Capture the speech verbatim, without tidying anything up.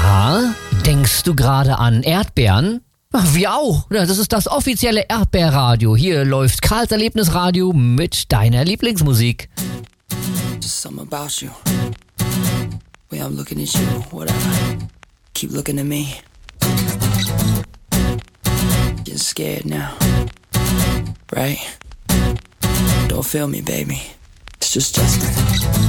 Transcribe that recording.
Aha, denkst du gerade an Erdbeeren? Ach, wir auch. Ja, das ist das offizielle Erdbeerradio. Hier läuft Karls Erlebnisradio mit deiner Lieblingsmusik. Just something about you. Way I'm looking at you, whatever. Keep looking at me. Getting scared now. Right? Don't feel me, baby. It's just Justin.